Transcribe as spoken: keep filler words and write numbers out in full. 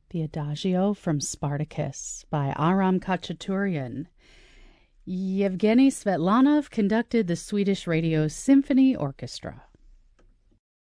The Adagio from Spartacus by Aram Khachaturian. Yevgeny Svetlanov conducted the Swedish Radio Symphony Orchestra.